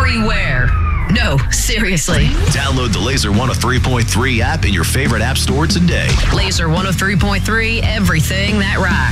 everywhere. No, seriously. Download the Laser 103.3 app in your favorite app store today. Laser 103.3, everything that rocks.